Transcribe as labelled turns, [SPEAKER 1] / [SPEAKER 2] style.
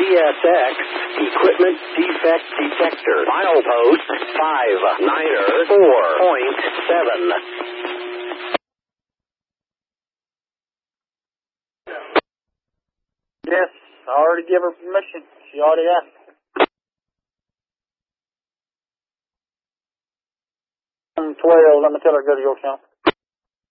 [SPEAKER 1] CSX Equipment Defect Detector. Milepost 594.7.
[SPEAKER 2] Yes, I already gave her permission. She already asked. 12, let me tell her to go to Yorktown.